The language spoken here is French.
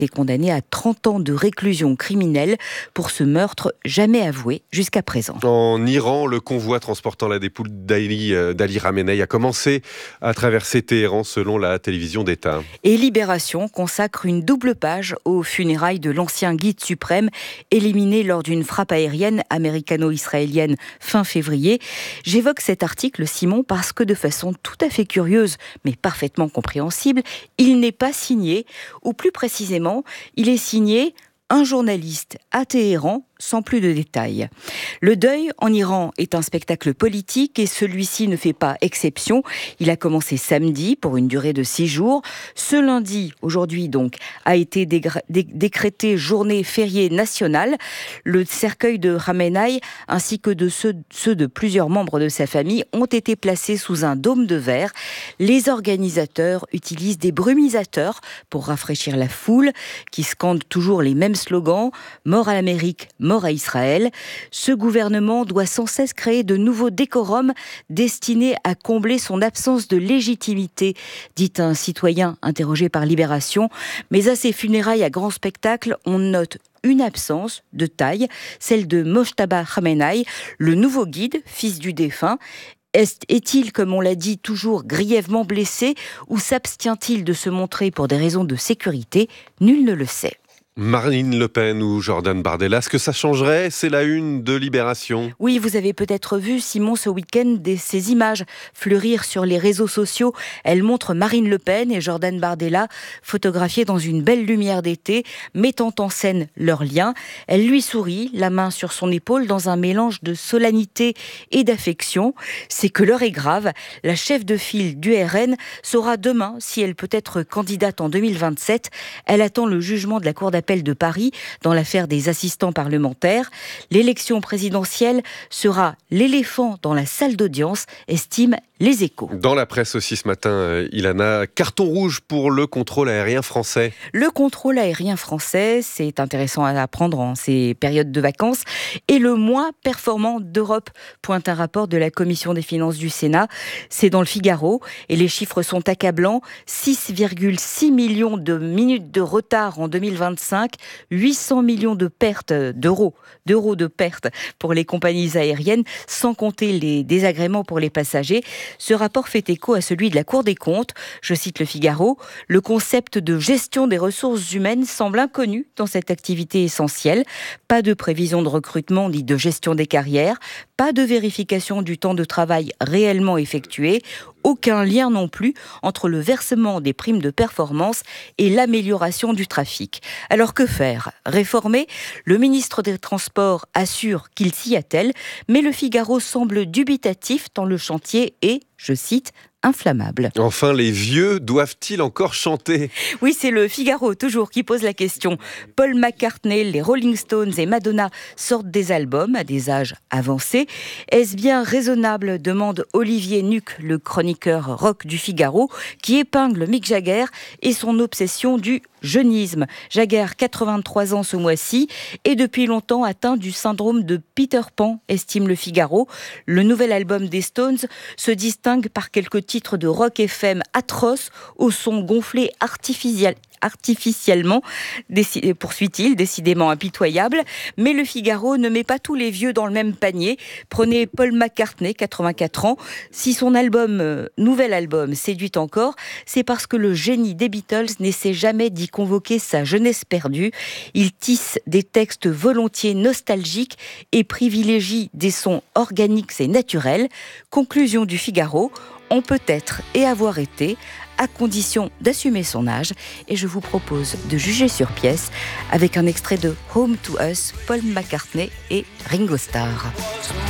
est condamné à 30 ans de réclusion criminelle pour ce meurtre jamais avoué jusqu'à présent. En Iran, le convoi transportant la dépouille d'Ali Khamenei a commencé à traverser Téhéran selon la télévision d'État. Et Libération consacre une double page aux funérailles de l'ancien guide suprême éliminé lors d'une frappe aérienne américano-israélienne fin février. J'évoque cet article, Simon, parce que de façon tout à fait curieuse, mais parfaitement compréhensible, il n'est pas signé, ou plus précisément, il est signé un journaliste à Téhéran, sans plus de détails. Le deuil en Iran est un spectacle politique et celui-ci ne fait pas exception. Il a commencé samedi pour une durée de 6 jours. Ce lundi, aujourd'hui donc, a été décrété journée fériée nationale. Le cercueil de Khamenei ainsi que de ceux de plusieurs membres de sa famille ont été placés sous un dôme de verre. Les organisateurs utilisent des brumisateurs pour rafraîchir la foule qui scande toujours les mêmes slogans « Mort à l'Amérique », mort à Israël. Ce gouvernement doit sans cesse créer de nouveaux décorums destinés à combler son absence de légitimité, dit un citoyen interrogé par Libération. Mais à ces funérailles à grand spectacle, on note une absence de taille, celle de Mojtaba Khamenei, le nouveau guide, fils du défunt. Est-il, comme on l'a dit, toujours grièvement blessé ou s'abstient-il de se montrer pour des raisons de sécurité ? Nul ne le sait. Marine Le Pen ou Jordan Bardella, est-ce que ça changerait ? C'est la une de Libération. Oui, vous avez peut-être vu, Simon, ce week-end, ces images fleurir sur les réseaux sociaux. Elles montrent Marine Le Pen et Jordan Bardella photographiés dans une belle lumière d'été, mettant en scène leur lien. Elle lui sourit, la main sur son épaule, dans un mélange de solennité et d'affection. C'est que l'heure est grave. La chef de file du RN saura demain si elle peut être candidate en 2027. Elle attend le jugement de la Cour d'appel de Paris dans l'affaire des assistants parlementaires. L'élection présidentielle sera l'éléphant dans la salle d'audience, estiment Les Échos. Dans la presse aussi ce matin, Ilana, carton rouge pour le contrôle aérien français. Le contrôle aérien français, c'est intéressant à apprendre en ces périodes de vacances, est le moins performant d'Europe, pointe un rapport de la Commission des finances du Sénat. C'est dans le Figaro et les chiffres sont accablants. 6,6 millions de minutes de retard en 2025, 800 millions de pertes d'euros de pertes pour les compagnies aériennes, sans compter les désagréments pour les passagers. Ce rapport fait écho à celui de la Cour des comptes. Je cite le Figaro. Le concept de gestion des ressources humaines semble inconnu dans cette activité essentielle. Pas de prévision de recrutement ni de gestion des carrières. Pas de vérification du temps de travail réellement effectué. Aucun lien non plus entre le versement des primes de performance et l'amélioration du trafic. Alors que faire ? Réformer ? Le ministre des Transports assure qu'il s'y attelle, mais le Figaro semble dubitatif tant le chantier est, je cite, inflammable. Enfin, les vieux doivent-ils encore chanter ? Oui, c'est le Figaro, toujours, qui pose la question. Paul McCartney, les Rolling Stones et Madonna sortent des albums à des âges avancés. Est-ce bien raisonnable ? Demande Olivier Nuc, le chroniqueur rock du Figaro, qui épingle Mick Jagger et son obsession du jeunisme. Jagger, 83 ans ce mois-ci, et depuis longtemps atteint du syndrome de Peter Pan, estime le Figaro. Le nouvel album des Stones se distingue par quelques titres de rock FM atroces au son gonflé artificiellement, poursuit-il, décidément impitoyable. Mais le Figaro ne met pas tous les vieux dans le même panier. Prenez Paul McCartney, 84 ans. Si son nouvel album séduit encore, c'est parce que le génie des Beatles n'essaie jamais d'y convoquer sa jeunesse perdue. Il tisse des textes volontiers nostalgiques et privilégie des sons organiques et naturels. Conclusion du Figaro, on peut être et avoir été, à condition d'assumer son âge. Et je vous propose de juger sur pièce avec un extrait de Home to Us, Paul McCartney et Ringo Starr.